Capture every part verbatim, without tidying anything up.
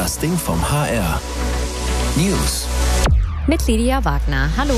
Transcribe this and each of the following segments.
Das Ding vom H R. News. Mit Lydia Wagner. Hallo.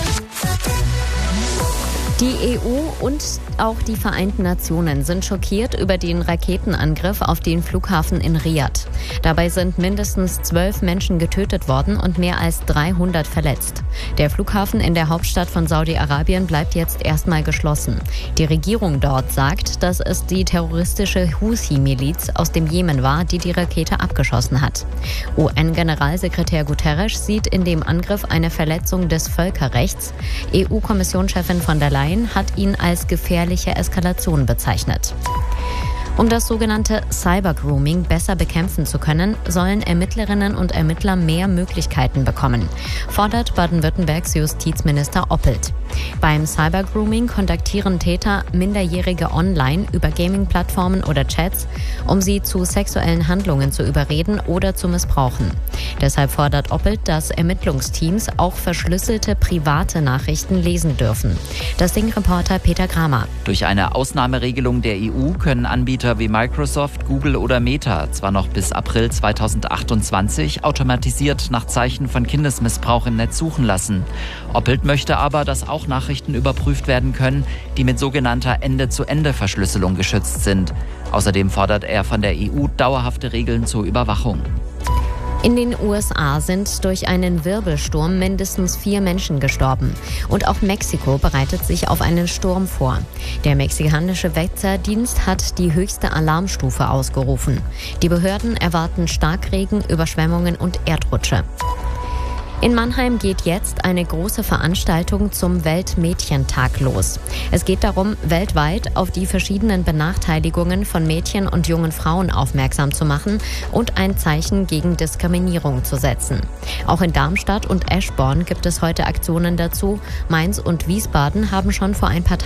Die E U und auch die Vereinten Nationen sind schockiert über den Raketenangriff auf den Flughafen in Riad. Dabei sind mindestens zwölf Menschen getötet worden und mehr als dreihundert verletzt. Der Flughafen in der Hauptstadt von Saudi-Arabien bleibt jetzt erstmal geschlossen. Die Regierung dort sagt, dass es die terroristische Houthi-Miliz aus dem Jemen war, die die Rakete abgeschossen hat. U N-Generalsekretär Guterres sieht in dem Angriff eine Verletzung des Völkerrechts. E U-Kommissionschefin von der Leyen hat ihn als gefährliche Eskalation bezeichnet. Um das sogenannte Cybergrooming besser bekämpfen zu können, sollen Ermittlerinnen und Ermittler mehr Möglichkeiten bekommen, fordert Baden-Württembergs Justizminister Oppelt. Beim Cybergrooming kontaktieren Täter Minderjährige online über Gaming-Plattformen oder Chats, um sie zu sexuellen Handlungen zu überreden oder zu missbrauchen. Deshalb fordert Oppelt, dass Ermittlungsteams auch verschlüsselte private Nachrichten lesen dürfen. Das Ding-Reporter Peter Kramer. Durch eine Ausnahmeregelung der E U können Anbieter wie Microsoft, Google oder Meta zwar noch bis April zweitausendachtundzwanzig automatisiert nach Zeichen von Kindesmissbrauch im Netz suchen lassen. Oppelt möchte aber, dass auch Nachrichten überprüft werden können, die mit sogenannter Ende-zu-Ende-Verschlüsselung geschützt sind. Außerdem fordert er von der E U dauerhafte Regeln zur Überwachung. In den U S A sind durch einen Wirbelsturm mindestens vier Menschen gestorben. Und auch Mexiko bereitet sich auf einen Sturm vor. Der mexikanische Wetterdienst hat die höchste Alarmstufe ausgerufen. Die Behörden erwarten Starkregen, Überschwemmungen und Erdrutsche. In Mannheim geht jetzt eine große Veranstaltung zum Weltmädchentag los. Es geht darum, weltweit auf die verschiedenen Benachteiligungen von Mädchen und jungen Frauen aufmerksam zu machen und ein Zeichen gegen Diskriminierung zu setzen. Auch in Darmstadt und Eschborn gibt es heute Aktionen dazu. Mainz und Wiesbaden haben schon vor ein paar Tagen